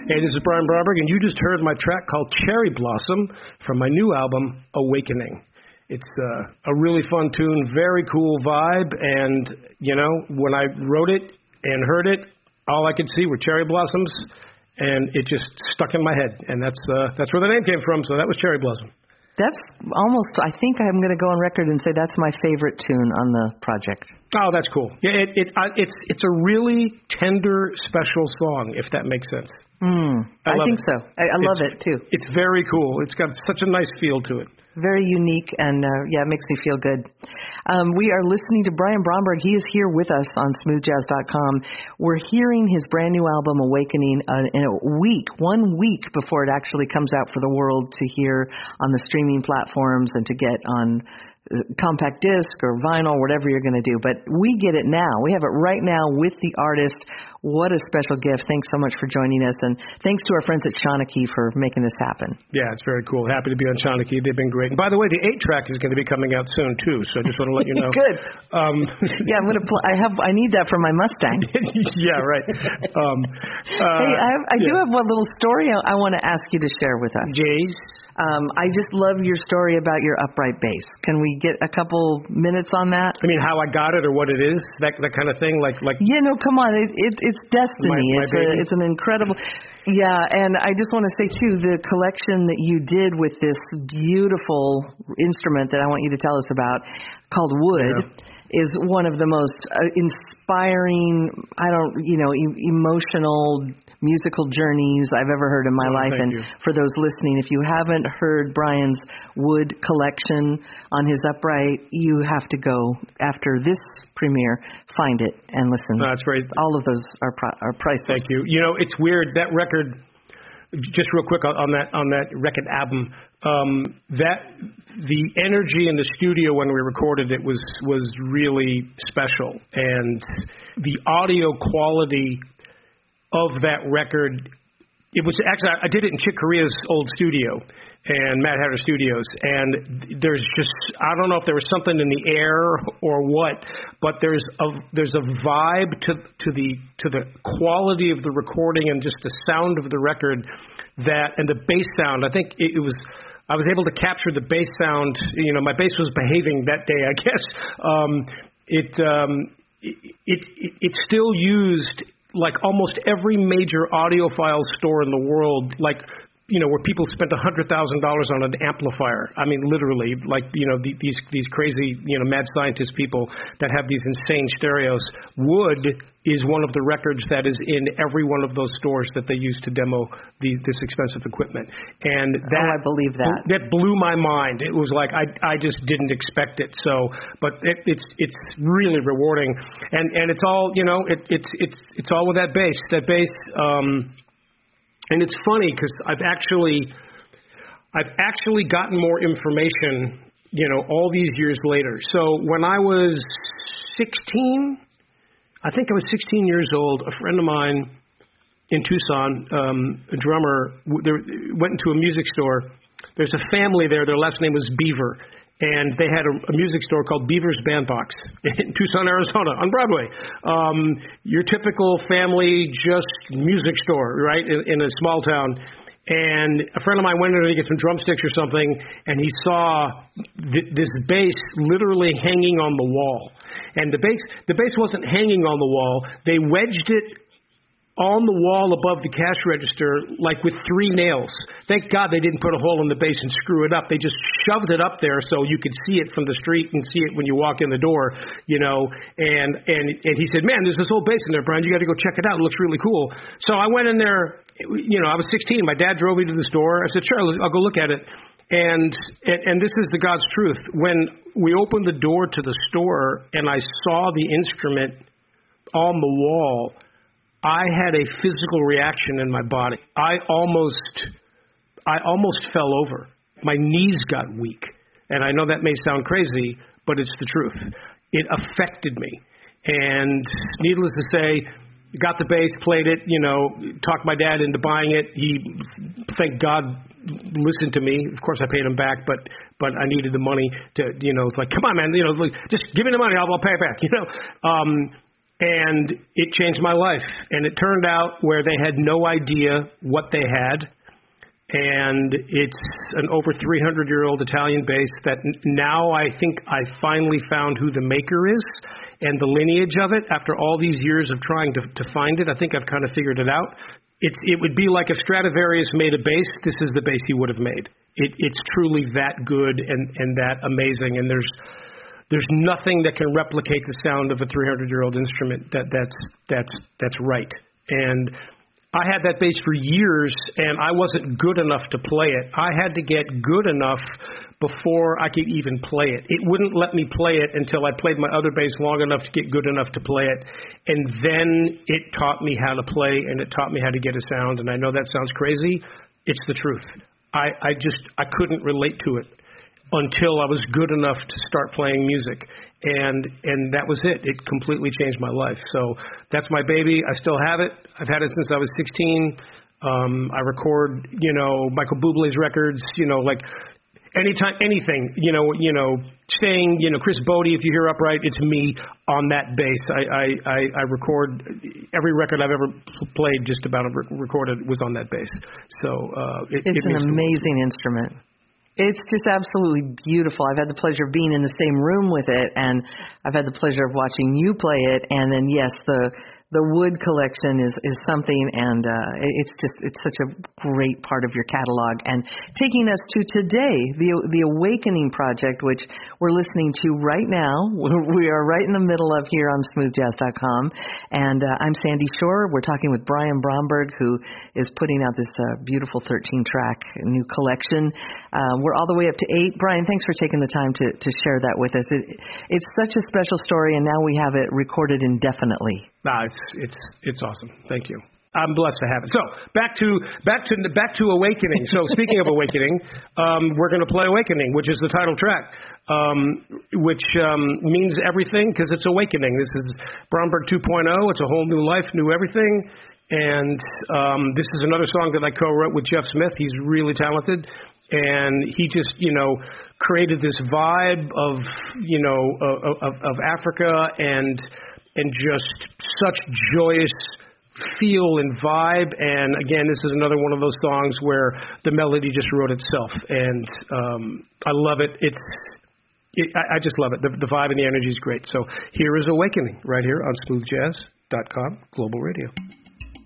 Hey, this is Brian Bromberg, and you just heard my track called Cherry Blossom from my new album, Awakening. It's a really fun tune, very cool vibe, and, you know, when I wrote it and heard it, all I could see were cherry blossoms, and it just stuck in my head, and that's where the name came from, so that was Cherry Blossom. That's almost, I think I'm going to go on record and say that's my favorite tune on the project. Oh, that's cool. Yeah, it's a really tender, special song, if that makes sense. I think so. I love it, too. It's very cool. It's got such a nice feel to it. Very unique, and it makes me feel good. We are listening to Brian Bromberg. He is here with us on smoothjazz.com. We're hearing his brand new album, Awakening, in a week, 1 week before it actually comes out for the world to hear on the streaming platforms and to get on compact disc or vinyl, whatever you're going to do. But we get it now. We have it right now with the artist. What a special gift. Thanks so much for joining us. And thanks to our friends at Shawnee for making this happen. Yeah, it's very cool. Happy to be on Shawnee. They've been great. And by the way, the 8-track is going to be coming out soon, too. So I just want to let you know. Good. Yeah, I'm going to I need that for my Mustang. Yeah, right. Hey, I do have one little story I want to ask you to share with us. Jays? I just love your story about your upright bass. Can we get a couple minutes on that? I mean, how I got it or what it is, that kind of thing? Like. Yeah, no, come on. It's destiny. It's an incredible. Yeah, and I just want to say, too, the collection that you did with this beautiful instrument that I want you to tell us about called Wood is one of the most inspiring, emotional musical journeys I've ever heard in my life. And for those listening, if you haven't heard Brian's Wood collection on his upright, you have to go after this premiere, find it and listen. That's great. All of those are priceless. Thank you. You know, it's weird, that record, just real quick on that record album, that the energy in the studio when we recorded it was really special, and the audio quality of that record, it was actually, I did it in Chick Corea's old studio and Mad Hatter Studios, and there's just, I don't know if there was something in the air or what, but there's a vibe to the quality of the recording and just the sound of the record, that, and the bass sound. I think it was, I was able to capture the bass sound. You know, my bass was behaving that day, I guess. It's still used like almost every major audiophile store in the world, like, you know, where people spent $100,000 on an amplifier. I mean, literally, like, you know, these crazy, you know, mad scientist people that have these insane stereos. Wood is one of the records that is in every one of those stores that they use to demo this expensive equipment. And that, I believe that. That blew my mind. It was like, I just didn't expect it. So, but it's really rewarding. And it's all, you know, it's all with that bass. That bass, and it's funny because I've actually gotten more information, you know, all these years later. So when I was 16, I think I was 16 years old, a friend of mine in Tucson, a drummer, went into a music store. There's a family there. Their last name was Beaver. And they had a music store called Beaver's Bandbox in Tucson, Arizona, on Broadway. Your typical family just music store, right, in a small town. And a friend of mine went in there to get some drumsticks or something, and he saw this bass literally hanging on the wall. And the bass wasn't hanging on the wall. They wedged it on the wall above the cash register, like with 3 nails. Thank God they didn't put a hole in the bass and screw it up. They just shoved it up there so you could see it from the street and see it when you walk in the door, you know. And he said, man, there's this old bass in there, Brian. You got to go check it out. It looks really cool. So I went in there. You know, I was 16. My dad drove me to the store. I said, sure, I'll go look at it. And this is the God's truth. When we opened the door to the store and I saw the instrument on the wall, I had a physical reaction in my body. I almost fell over. My knees got weak. And I know that may sound crazy, but it's the truth. It affected me. And needless to say, got the bass, played it, you know, talked my dad into buying it. He, thank God, listened to me. Of course, I paid him back, but I needed the money to, you know, it's like, come on, man, you know, just give me the money, I'll pay it back, you know. And it changed my life. And it turned out where they had no idea what they had. And it's an over 300-year-old Italian bass that now I think I finally found who the maker is and the lineage of it. After all these years of trying to find it, I think I've kind of figured it out. It would be like if Stradivarius made a bass, this is the bass he would have made. It's truly that good and that amazing. And there's nothing that can replicate the sound of a 300-year-old instrument that's right. And I had that bass for years, and I wasn't good enough to play it. I had to get good enough before I could even play it. It wouldn't let me play it until I played my other bass long enough to get good enough to play it. And then it taught me how to play, and it taught me how to get a sound. And I know that sounds crazy. It's the truth. I couldn't relate to it until I was good enough to start playing music. And that was it. It completely changed my life. So that's my baby. I still have it. I've had it since I was 16. I record, Michael Bublé's records, like anytime, anything, saying, Chris Bodie, if you hear Upright, it's me on that bass. I record every record I've ever played, just about recorded was on that bass. So it's an amazing instrument. It's just absolutely beautiful. I've had the pleasure of being in the same room with it, and I've had the pleasure of watching you play it. And then, yes, the wood collection is something, and it's such a great part of your catalog. And taking us to today, the Awakening Project, which we're listening to right now. We are right in the middle of here on smoothjazz.com. And I'm Sandy Shore. We're talking with Brian Bromberg, who is putting out this beautiful 13-track new collection. We're all the way up to 8. Brian, thanks for taking the time to share that with us. It's such a special story, and now we have it recorded indefinitely. It's awesome. Thank you. I'm blessed to have it. So back to Awakening. So speaking of Awakening, we're going to play Awakening, which is the title track, which means everything because it's awakening. This is Bromberg 2.0. It's a whole new life, new everything. And this is another song that I co-wrote with Jeff Smith. He's really talented. And he just, created this vibe of Africa and just such joyous feel and vibe. And again, this is another one of those songs where the melody just wrote itself. And I love it. I just love it. The vibe and the energy is great. So here is Awakening right here on smoothjazz.com Global Radio.